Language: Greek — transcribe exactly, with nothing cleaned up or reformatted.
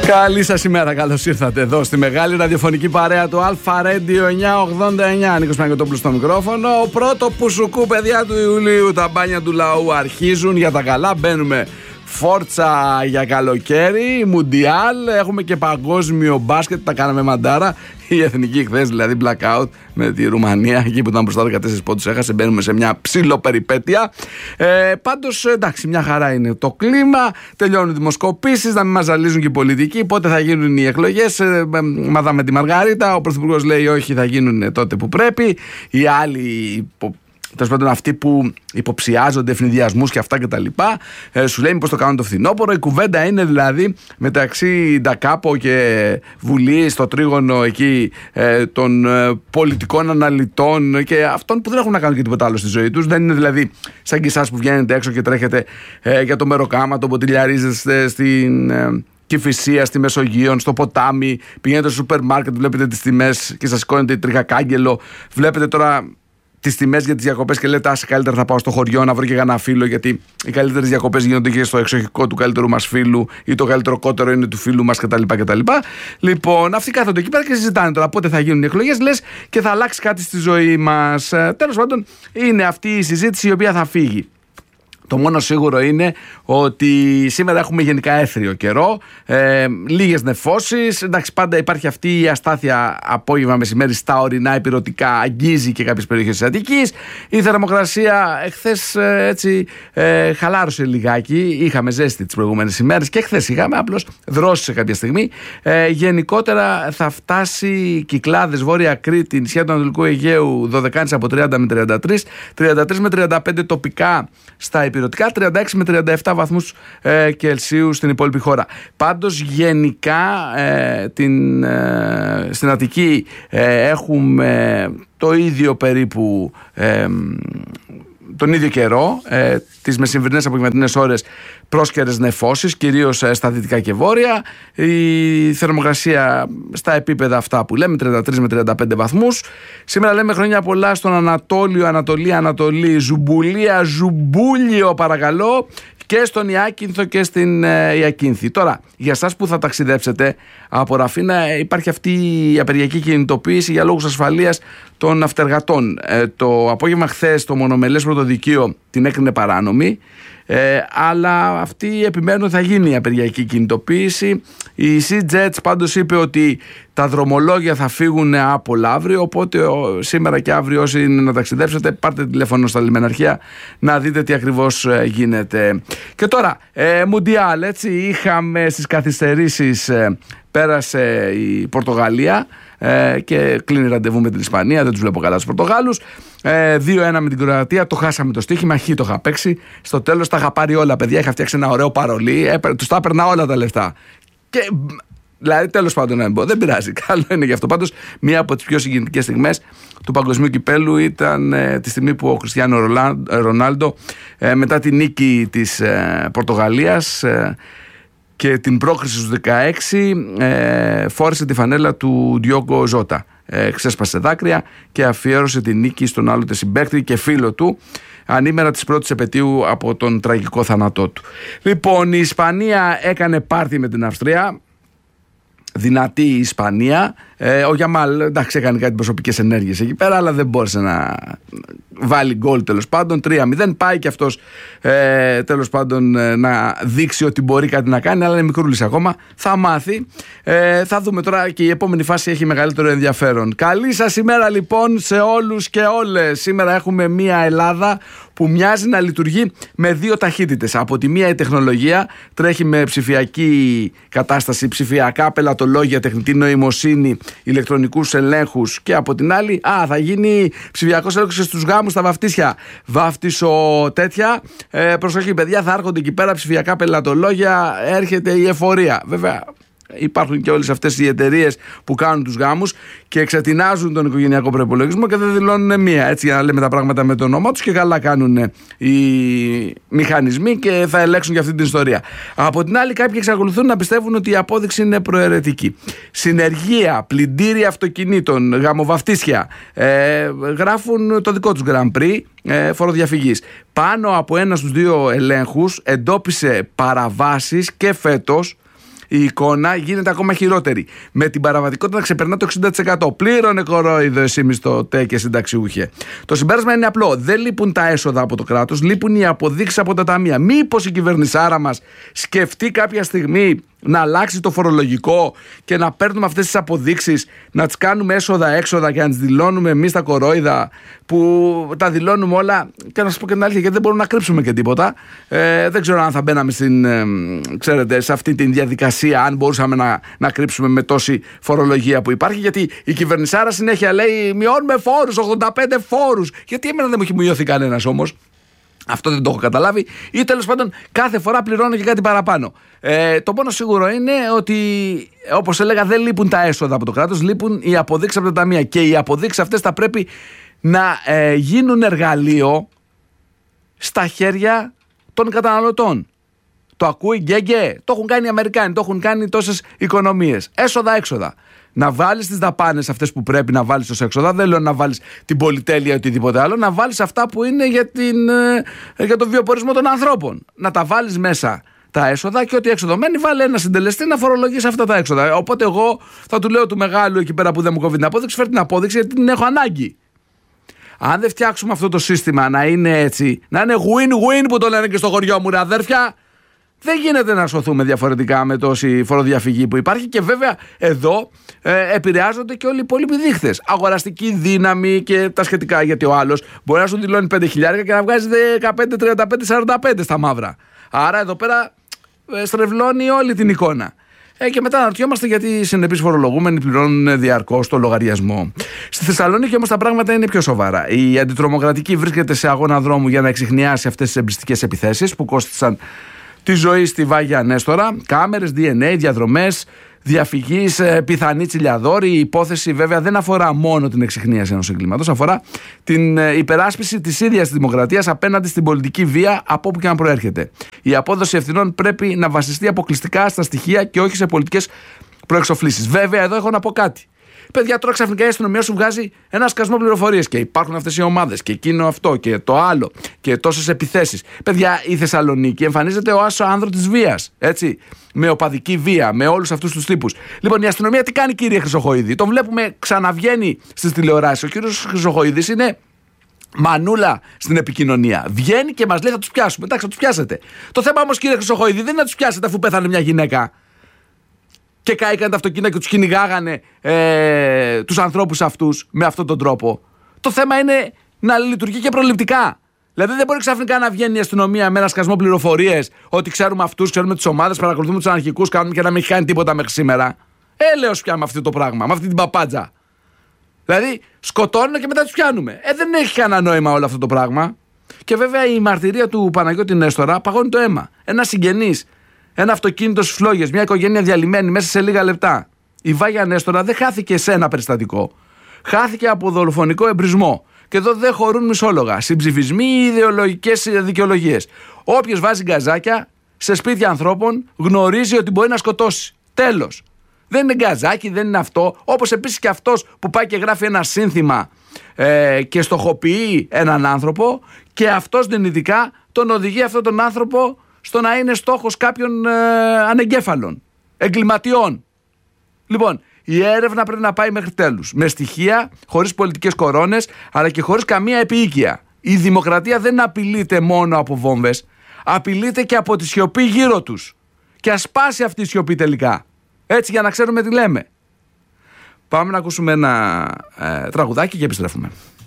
Καλή σας ημέρα, καλώς ήρθατε εδώ στη μεγάλη ραδιοφωνική παρέα του Αλφα Radio εννιακόσια ογδόντα εννιά. Νίκος Παναγιωτόπουλος στο μικρόφωνο. Πρώτο πουσουκού, παιδιά του Ιουλίου. Τα μπάνια του λαού αρχίζουν για τα καλά. Μπαίνουμε φόρτσα για καλοκαίρι, μουντιάλ. Έχουμε και παγκόσμιο μπάσκετ. Τα κάναμε μαντάρα. Η εθνική χθες, δηλαδή blackout με τη Ρουμανία, εκεί που ήταν μπροστά δεκατέσσερις πόντους έχασε. Μπαίνουμε σε μια ψιλοπεριπέτεια. Ε, πάντως, εντάξει, μια χαρά είναι το κλίμα. Τελειώνουν οι δημοσκοπήσεις, να μην μας ζαλίζουν και οι πολιτικοί. Πότε θα γίνουν οι εκλογές? Ε, μάθαμε τη Μαργαρίτα. Ο Πρωθυπουργός λέει όχι, θα γίνουν τότε που πρέπει. Οι άλλοι. Τέλος πάντων, αυτοί που υποψιάζονται ευνηδιασμούς και αυτά κτλ. Ε, σου λέει μήπως το κάνουν το φθινόπωρο. Η κουβέντα είναι δηλαδή μεταξύ Ντακάπο και Βουλή, στο τρίγωνο εκεί ε, των ε, πολιτικών αναλυτών και αυτών που δεν έχουν να κάνουν και τίποτα άλλο στη ζωή τους. Δεν είναι δηλαδή σαν και εσάς που βγαίνετε έξω και τρέχετε ε, για το μεροκάματο, ποτηλιαρίζεστε στην. Ε, Κηφισία, στη Μεσογείο, στο ποτάμι, πηγαίνετε στο σούπερ μάρκετ, βλέπετε τις τιμές και σας σηκώνετε τριχακάγγελο. Βλέπετε τώρα τις τιμές για τις διακοπές και λέτε άσε, καλύτερα θα πάω στο χωριό να βρω και κανένα φίλο, γιατί οι καλύτερες διακοπές γίνονται και στο εξοχικό του καλύτερου μας φίλου ή το καλύτερο κότερο είναι του φίλου μας κτλ. κτλ. Λοιπόν, αυτοί κάθονται εκεί πέρα και συζητάνε τώρα πότε θα γίνουν οι εκλογές, λες και θα αλλάξει κάτι στη ζωή μας. Τέλος πάντων, είναι αυτή η συζήτηση η οποία θα φύγει. Το μόνο σίγουρο είναι ότι σήμερα έχουμε γενικά έθριο καιρό, ε, λίγες νεφώσεις. Εντάξει, πάντα υπάρχει αυτή η αστάθεια απόγευμα μεσημέρι στα ορεινά υπηρετικά, αγγίζει και κάποιες περιοχές της Αττικής. Η θερμοκρασία εχθές ε, έτσι ε, χαλάρωσε λιγάκι. Είχαμε ζέστη τις προηγούμενες ημέρες και εχθές είχαμε, απλώς δρόσησε κάποια στιγμή. Ε, γενικότερα θα φτάσει Κυκλάδες, Βόρεια Κρήτη, νησιά του Ανατολικού Αιγαίου, Δωδεκάνησα από τριάντα με τριάντα τρία, τριάντα τρία με τριάντα πέντε τοπικά στα υπηρετικά, τριάντα έξι με τριάντα επτά βαθμούς ε, Κελσίου στην υπόλοιπη χώρα. Πάντως γενικά ε, την, ε, στην Αττική ε, έχουμε το ίδιο περίπου ε, τον ίδιο καιρό, ε, τις μεσημβρινές απογευματινές ώρες πρόσκαιρες νεφώσεις, κυρίως ε, στα δυτικά και βόρεια. Η θερμοκρασία στα επίπεδα αυτά που λέμε, τριάντα τρία με τριάντα πέντε βαθμούς. Σήμερα λέμε χρόνια πολλά στον Ανατόλιο, Ανατολή, Ανατολή, Ζουμπουλία, Ζουμπούλιο παρακαλώ, και στον Ιάκυνθο και στην ε, Ιακίνθη. Τώρα, για εσάς που θα ταξιδέψετε από Ραφίνα, υπάρχει αυτή η απεργιακή κινητοποίηση για λόγους ασφαλείας των ναυτεργατών. Ε, το απόγευμα χθες το μονομελές πρωτοδικείο την έκρινε παράνομη, ε, αλλά αυτοί επιμένουν θα γίνει η απεργιακή κινητοποίηση. Η Sea-Jets πάντως είπε ότι τα δρομολόγια θα φύγουν άπολα αύριο, οπότε ο, σήμερα και αύριο όσοι είναι να ταξιδέψετε, πάρτε τηλέφωνο στα λιμεναρχεία να δείτε τι ακριβώς ε, γίνεται. Και τώρα, ε, Μουντιάλ, έτσι, είχαμε στις καθυστερήσεις, ε, πέρασε η Πορτογαλία ε, και κλείνει ραντεβού με την Ισπανία, δεν τους βλέπω καλά τους Πορτογάλους. Ε, δύο ένα με την Κροατία, το χάσαμε το στοίχημα, χ το είχα παίξει. Στο τέλος τα είχα πάρει όλα, παιδιά, είχα φτιάξει ένα ωραίο παρολί, ε, τους τα έπαιρνα όλα τα λεφτά. Και... Δηλαδή, τέλος πάντων, να μην πω, δεν πειράζει. Καλό είναι γι' αυτό. Πάντως, μία από τις πιο συγκινητικές στιγμές του παγκοσμίου κυπέλου ήταν ε, τη στιγμή που ο Κριστιάνο Ρονάλντο, ε, μετά τη νίκη της ε, Πορτογαλίας ε, και την πρόκριση στους δεκαέξι, ε, φόρεσε τη φανέλα του Ντιόγκο Ζότα. Ε, ξέσπασε δάκρυα και αφιέρωσε τη νίκη στον άλλοτε συμπαίκτη και φίλο του, ανήμερα της πρώτης επετείου από τον τραγικό θάνατό του. Λοιπόν, η Ισπανία έκανε πάρτι με την Αυστρία. Δυνατή η Ισπανία. Ε, ο Γιαμάλ, εντάξει, έκανε κάτι προσωπικές ενέργειες εκεί πέρα, αλλά δεν μπόρεσε να βάλει γκολ τέλος πάντων. τρία μηδέν. Πάει και αυτός ε, τέλος πάντων ε, να δείξει ότι μπορεί κάτι να κάνει, αλλά είναι μικρούλης ακόμα. Θα μάθει. Ε, θα δούμε τώρα και η επόμενη φάση έχει μεγαλύτερο ενδιαφέρον. Καλή σας ημέρα λοιπόν σε όλους και όλες. Σήμερα έχουμε μια Ελλάδα που μοιάζει να λειτουργεί με δύο ταχύτητες. Από τη μία η τεχνολογία τρέχει με ψηφιακή κατάσταση, ψηφιακά πελατολόγια, τεχνητή νοημοσύνη, ηλεκτρονικούς ελέγχους, και από την άλλη α, θα γίνει ψηφιακός έλεγχος στους γάμους, στα βαφτίσια. Βάφτισο τέτοια. Ε, προσοχή παιδιά, θα έρχονται εκεί πέρα ψηφιακά πελατολόγια, έρχεται η εφορία. Βέβαια, υπάρχουν και όλες αυτές οι εταιρείες που κάνουν τους γάμους και εξατινάζουν τον οικογενειακό προϋπολογισμό και δεν δηλώνουν μία, έτσι, για να λέμε τα πράγματα με το όνομά τους, και καλά κάνουν οι μηχανισμοί και θα ελέγξουν για αυτή την ιστορία. Από την άλλη, κάποιοι εξακολουθούν να πιστεύουν ότι η απόδειξη είναι προαιρετική. Συνεργεία, πλυντήρια αυτοκινήτων, γαμοβαφτίσια, ε, γράφουν το δικό τους Grand Prix ε, φοροδιαφυγής. Πάνω από ένα στους δύο ελέγχους εντόπισε παραβάσεις και φέτος η εικόνα γίνεται ακόμα χειρότερη. Με την παραβατικότητα να ξεπερνά το εξήντα τοις εκατό. Πλήρωνε κορόιδο εσύ μισθωτέ και συνταξιούχε. Το συμπέρασμα είναι απλό. Δεν λείπουν τα έσοδα από το κράτος, λείπουν οι αποδείξεις από τα ταμεία. Μήπως η κυβερνησάρα μας σκεφτεί κάποια στιγμή να αλλάξει το φορολογικό και να παίρνουμε αυτές τις αποδείξεις, να τις κάνουμε έσοδα-έξοδα και να τις δηλώνουμε εμείς τα κορόιδα, που τα δηλώνουμε όλα. Και να σας πω και την αλήθεια, γιατί δεν μπορούμε να κρύψουμε και τίποτα. Ε, δεν ξέρω αν θα μπαίναμε στην, ε, ξέρετε, σε αυτή τη διαδικασία, αν μπορούσαμε να, να κρύψουμε με τόση φορολογία που υπάρχει. Γιατί η κυβερνησάρα συνέχεια λέει: μειώνουμε φόρους, ογδόντα πέντε φόρους. Γιατί εμένα δεν μου έχει μειωθεί κανένας όμως. Αυτό δεν το έχω καταλάβει. Ή τέλος πάντων κάθε φορά πληρώνω και κάτι παραπάνω. Ε, το μόνο σίγουρο είναι ότι, όπως έλεγα, δεν λείπουν τα έσοδα από το κράτος, λείπουν οι αποδείξεις από τα ταμεία. Και οι αποδείξεις αυτές θα πρέπει να ε, γίνουν εργαλείο στα χέρια των καταναλωτών. Το ακούει γκέγκε. Το έχουν κάνει οι Αμερικάνοι, το έχουν κάνει τόσες οικονομίες. Έσοδα-έξοδα. Να βάλεις τις δαπάνες αυτές που πρέπει να βάλεις ως έξοδα. Δεν λέω να βάλεις την πολυτέλεια ή οτιδήποτε άλλο. Να βάλεις αυτά που είναι για, την, για τον βιοπορισμό των ανθρώπων. Να τα βάλεις μέσα τα έσοδα και ό,τι έξοδο μένει, βάλει ένα συντελεστή να φορολογήσει αυτά τα έξοδα. Οπότε εγώ θα του λέω του μεγάλου εκεί πέρα που δεν μου κόβει την απόδειξη, φέρει την απόδειξη γιατί την έχω ανάγκη. Αν δεν φτιάξουμε αυτό το σύστημα να είναι έτσι, να είναι win-win που το λένε και στο χωριό μου, ρε αδέρφια, δεν γίνεται να σωθούμε διαφορετικά με τόση φοροδιαφυγή που υπάρχει. Και βέβαια εδώ ε, επηρεάζονται και όλοι οι υπόλοιποι δείχτες. Αγοραστική δύναμη και τα σχετικά. Γιατί ο άλλος μπορεί να σου δηλώνει πέντε χιλιάδες και να βγάζει δεκαπέντε, τριάντα πέντε, σαράντα πέντε στα μαύρα. Άρα εδώ πέρα ε, στρεβλώνει όλη την εικόνα. Ε, και μετά αναρωτιόμαστε γιατί οι συνεπείς φορολογούμενοι πληρώνουν διαρκώς το λογαριασμό. Στη Θεσσαλονίκη όμως τα πράγματα είναι πιο σοβαρά. Η αντιτρομοκρατική βρίσκεται σε αγώνα δρόμου για να εξιχνιάσει αυτές τις εμπριστικές επιθέσεις που κόστησαν τη ζωή στη Βάγια Νέστορα. Κάμερες, ντι εν έι, διαδρομές, διαφυγής, πιθανή τσιλιαδόρη. Η υπόθεση βέβαια δεν αφορά μόνο την εξιχνίαση ενός εγκλήματος, αφορά την υπεράσπιση της ίδιας της δημοκρατίας απέναντι στην πολιτική βία από όπου και αν προέρχεται. Η απόδοση ευθυνών πρέπει να βασιστεί αποκλειστικά στα στοιχεία και όχι σε πολιτικές προεξοφλήσεις. Βέβαια, εδώ έχω να πω κάτι. Παιδιά, τώρα ξαφνικά η αστυνομία σου βγάζει ένα σκασμό πληροφορίες και υπάρχουν αυτές οι ομάδες και εκείνο αυτό και το άλλο και τόσες επιθέσεις. Παιδιά, η Θεσσαλονίκη εμφανίζεται ο άσο άνδρο της βίας. Έτσι. Με οπαδική βία, με όλους αυτούς τους τύπους. Λοιπόν, η αστυνομία τι κάνει, κύριε Χρυσοχοΐδη? Το βλέπουμε ξαναβγαίνει στις τηλεοράσεις. Ο κύριος Χρυσοχοΐδης είναι μανούλα στην επικοινωνία. Βγαίνει και μας λέει θα τους πιάσουμε. Εντάξει, θα τους πιάσετε. Το θέμα όμως, κύριε Χρυσοχοΐδη, δεν είναι να τους πιάσετε αφού πέθανε μια γυναίκα και κάηκαν τα αυτοκίνητα και τους κυνηγάγανε ε, τους ανθρώπους αυτούς με αυτόν τον τρόπο. Το θέμα είναι να λειτουργεί και προληπτικά. Δηλαδή δεν μπορεί ξαφνικά να βγαίνει η αστυνομία με ένα σκασμό πληροφορίες ότι ξέρουμε αυτούς, ξέρουμε τις ομάδες, παρακολουθούμε τους αναρχικούς, κάνουμε και να μην έχει κάνει τίποτα μέχρι σήμερα. Έλεος πια με αυτό το πράγμα, με αυτή την παπάντζα. Δηλαδή σκοτώνουν και μετά τους πιάνουμε. Ε, δεν έχει κανένα νόημα όλο αυτό το πράγμα. Και βέβαια η μαρτυρία του Παναγιώτη Νέστορα παγώνει το αίμα. Ένα συγγενής. Ένα αυτοκίνητο στις φλόγες, μια οικογένεια διαλυμένη μέσα σε λίγα λεπτά. Η Βάγια Νέστορα δεν χάθηκε σε ένα περιστατικό. Χάθηκε από δολοφονικό εμπρισμό. Και εδώ δεν χωρούν μισόλογα, συμψηφισμοί ή ιδεολογικές δικαιολογίες. Όποιος βάζει γκαζάκια σε σπίτια ανθρώπων γνωρίζει ότι μπορεί να σκοτώσει. Τέλος. Δεν είναι γκαζάκι, δεν είναι αυτό. Όπως επίσης και αυτός που πάει και γράφει ένα σύνθημα ε, και στοχοποιεί έναν άνθρωπο και αυτός δυνητικά τον οδηγεί αυτόν τον άνθρωπο στο να είναι στόχος κάποιων ε, ανεγκέφαλων, εγκληματιών. Λοιπόν, η έρευνα πρέπει να πάει μέχρι τέλους. Με στοιχεία, χωρίς πολιτικές κορώνες, αλλά και χωρίς καμία επίοικια. Η δημοκρατία δεν απειλείται μόνο από βόμβες, απειλείται και από τη σιωπή γύρω τους. Και ας σπάσει αυτή η σιωπή τελικά. Έτσι, για να ξέρουμε τι λέμε. Πάμε να ακούσουμε ένα ε, τραγουδάκι και επιστρέφουμε.